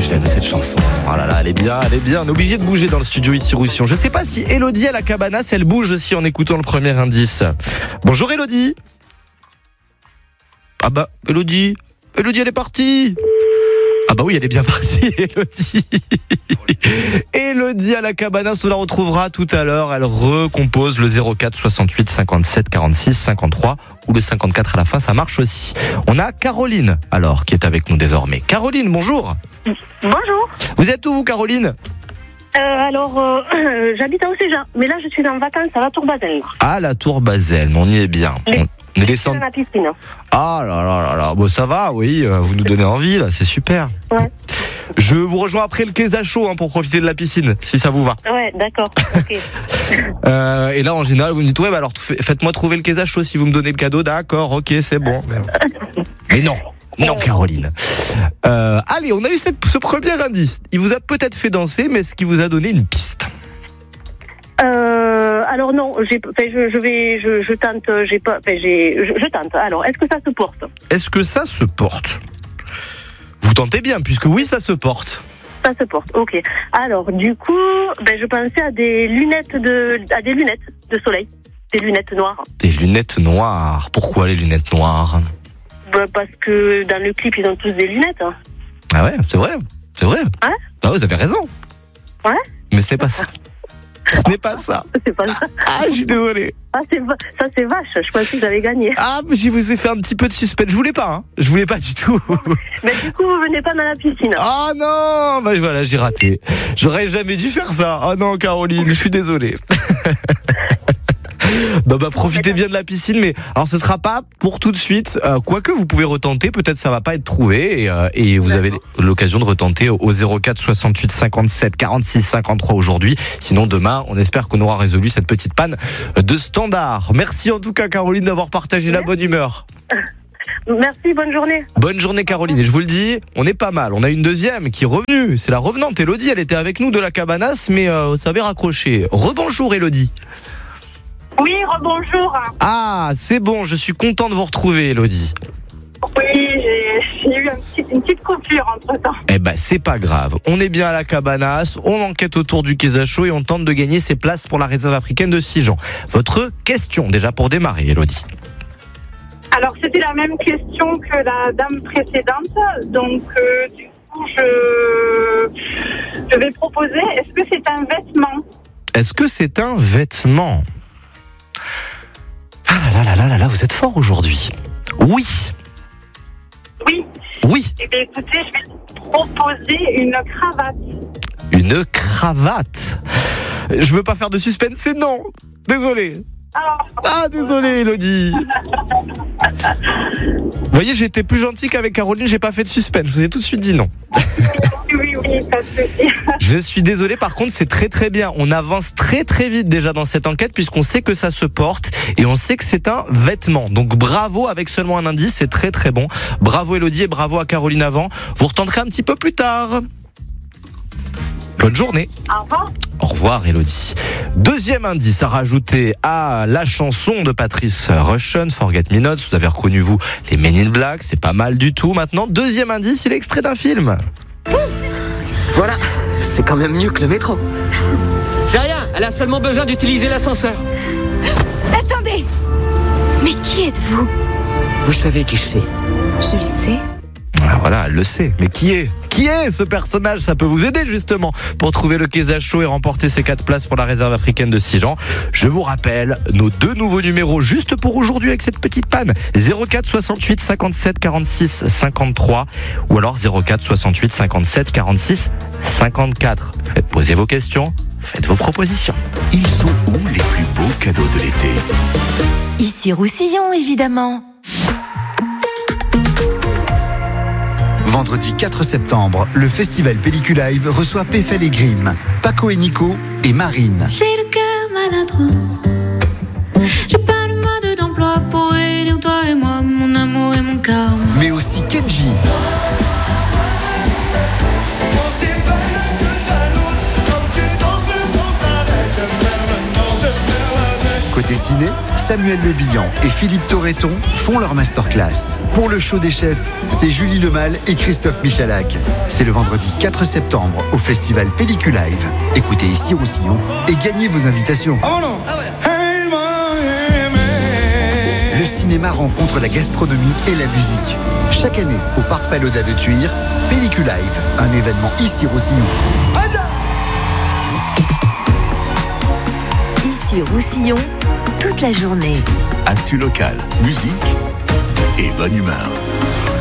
je l'aime cette chanson. Oh là là, elle est bien, elle est bien. On est obligé de bouger dans le studio ici Roussillon. Je sais pas si Elodie à la cabanas, elle bouge aussi en écoutant le premier indice. Bonjour Elodie. Ah bah, Elodie, elle est partie. Ah bah oui, elle est bien partie, Elodie. Elodie à la cabanas, on la retrouvera tout à l'heure. Elle recompose le 04 68 57 46 53 ou le 54 à la fin, ça marche aussi. On a Caroline, alors, qui est avec nous désormais. Caroline, bonjour. Bonjour. Vous êtes où, vous, Caroline ? J'habite à Océja, mais là je suis en vacances à la Tour Bazel. Ah, la Tour Bazel, on y est bien. On est descendu. À la piscine. Ah là là là là, bon ça va, oui, vous nous donnez envie là, c'est super. Ouais. Je vous rejoins après le quai à chaud pour profiter de la piscine, si ça vous va. Ouais, d'accord, ok. Et là en général vous me dites, ouais bah alors faites-moi trouver le quai à chaud si vous me donnez le cadeau, d'accord, ok c'est bon. Mais non, Caroline. Allez, on a eu ce premier indice, il vous a peut-être fait danser, mais est-ce qu'il vous a donné une piste ? Alors non, je tente, je tente. Alors, est-ce que ça se porte ? Est-ce que ça se porte ? Vous tentez bien, puisque oui, ça se porte. Ça se porte, ok. Alors, du coup, je pensais à des lunettes de soleil, des lunettes noires. Des lunettes noires. Pourquoi les lunettes noires ? Parce que dans le clip, ils ont tous des lunettes. Hein. Ah ouais, c'est vrai. Ouais. Ah, vous avez raison. Ouais. Mais ce n'est pas ça. Ce n'est pas ça. C'est pas ça. Ah, je suis désolé. Ah, ça c'est vache. Je pensais que j'avais gagné. Ah, mais je vous ai fait un petit peu de suspense. Je voulais pas, hein. Je voulais pas du tout. Mais du coup, vous venez pas dans la piscine. Ah non, bah voilà, j'ai raté. J'aurais jamais dû faire ça. Ah non, Caroline, je suis désolé. Non, profitez bien de la piscine, mais alors ce sera pas pour tout de suite. Quoique vous pouvez retenter, peut-être ça va pas être trouvé et vous avez l'occasion de retenter au 04 68 57 46 53 aujourd'hui. Sinon demain, on espère qu'on aura résolu cette petite panne de standard. Merci en tout cas Caroline d'avoir partagé la bonne humeur. Merci, bonne journée. Bonne journée Caroline. Et je vous le dis, on est pas mal. On a une deuxième qui est revenue. C'est la revenante Elodie. Elle était avec nous de la cabanas, mais ça avait raccroché. Rebonjour Elodie. Oui, rebonjour. Ah, c'est bon, je suis content de vous retrouver, Elodie. Oui, j'ai eu une petite coupure entre-temps. Eh ben, c'est pas grave. On est bien à la cabanas, on enquête autour du quai à chaud et on tente de gagner ses places pour la réserve africaine de Sijan. Votre question, déjà pour démarrer, Elodie. Alors, c'était la même question que la dame précédente. Donc, du coup, je vais proposer, est-ce que c'est un vêtement ? Est-ce que c'est un vêtement ? Ah là, vous êtes fort aujourd'hui. Oui. Oui. Oui. Eh bien, écoutez, je vais proposer une cravate. Une cravate. Je veux pas faire de suspense, c'est non. Désolé. Ah, désolé, Elodie. Vous voyez, j'ai été plus gentil qu'avec Caroline, j'ai pas fait de suspense. Je vous ai tout de suite dit non. Oui, pas de souci. Je suis désolé, par contre, c'est très très bien. On avance très très vite déjà dans cette enquête puisqu'on sait que ça se porte et on sait que c'est un vêtement. Donc bravo, avec seulement un indice, c'est très très bon. Bravo Elodie et bravo à Caroline avant. Vous retenterez un petit peu plus tard. Bonne journée. Au revoir. Au revoir Elodie. Deuxième indice à rajouter à la chanson de Patrice Rushen, Forget Me Not. Vous avez reconnu vous les Men in Black, c'est pas mal du tout. Maintenant, deuxième indice, il est extrait d'un film. Voilà, c'est quand même mieux que le métro. C'est rien, elle a seulement besoin d'utiliser l'ascenseur. Attendez! Mais qui êtes-vous? Vous savez qui je suis. Je le sais. Ah, voilà, elle le sait. Mais qui est ce personnage? Ça peut vous aider justement pour trouver le quai à chaud et remporter ces 4 places pour la réserve africaine de Sijan. Je vous rappelle nos 2 nouveaux numéros juste pour aujourd'hui avec cette petite panne. 04 68 57 46 53 ou alors 04 68 57 46 54. Posez vos questions, faites vos propositions. Ils sont où les plus beaux cadeaux de l'été? Ici Roussillon, évidemment. Vendredi 4 septembre, le festival Pellicule Live reçoit Péfel et Grimm, Paco et Nico et Marine. J'ai le cœur maladroit. J'ai pas le mode d'emploi pour élire toi et moi, mon amour et mon karma. Mais aussi Kenji. Côté ciné, cuisiner, Samuel Le Bihan et Philippe Torreton font leur masterclass. Pour le show des chefs, c'est Julie Lemal et Christophe Michalak. C'est le vendredi 4 septembre au festival Pellicule Live. Écoutez ici Roussillon et gagnez vos invitations. Le cinéma rencontre la gastronomie et la musique. Chaque année, au Parc Pagoda de Tuire, Pellicule Live, un événement ici Roussillon. Ici Roussillon, toute la journée. Actu local, musique et bonne humeur.